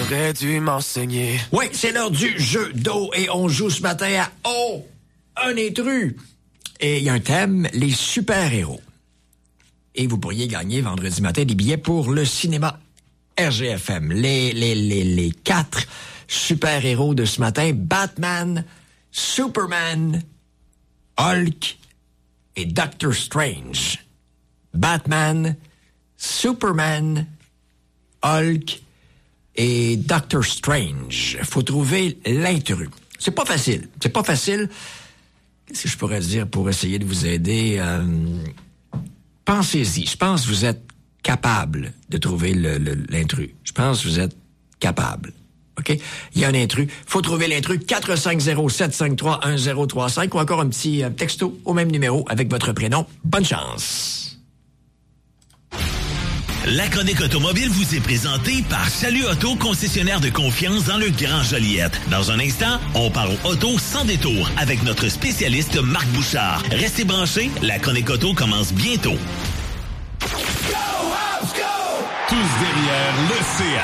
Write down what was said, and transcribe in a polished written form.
T'aurais dû m'enseigner. Oui, c'est l'heure du jeu d'eau et on joue ce matin à Oh, un intrus. Et il y a un thème, les super-héros. Et vous pourriez gagner vendredi matin des billets pour le cinéma RGFM. Les 4 super-héros de ce matin, Batman, Superman, Hulk et Doctor Strange. Batman, Superman, Hulk et Doctor Strange. Faut trouver l'intrus. C'est pas facile. Qu'est-ce que je pourrais dire pour essayer de vous aider? Pensez-y. Je pense que vous êtes capable de trouver l'intrus. Je pense que vous êtes capable. OK? Il y a un intrus. Faut trouver l'intrus. 450-753-1035 ou encore un petit texto au même numéro avec votre prénom. Bonne chance! La chronique automobile vous est présentée par Salut Auto, concessionnaire de confiance dans le Grand Joliette. Dans un instant, on parle auto sans détour avec notre spécialiste Marc Bouchard. Restez branchés, la chronique auto commence bientôt. Tous derrière le CA.